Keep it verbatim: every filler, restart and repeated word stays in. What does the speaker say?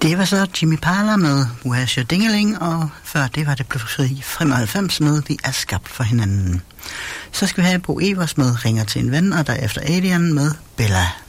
Det var så Jimmy Parler med Where's Your Dingeling, og før det var det pludselig femoghalvfems med Vi er skabt for hinanden. Så skal vi have Bo Evers med Ringer til en ven, og derefter Alien med Bella.